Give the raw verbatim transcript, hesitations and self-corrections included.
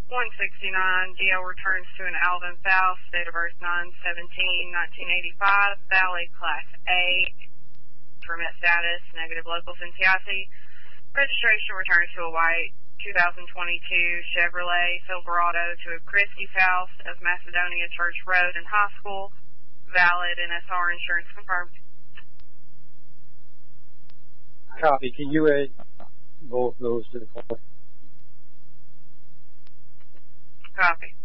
one sixty-nine, D L returns to an Alvin Faust, date of birth nine seventeen nineteen eighty-five, valid Class A, permit status, negative local Cincinnati. Registration returns to a white two thousand twenty-two Chevrolet Silverado to a Christie Faust of Macedonia Church Road and High School, valid N S R insurance confirmed. Copy. Can you add both those to the call? Copy.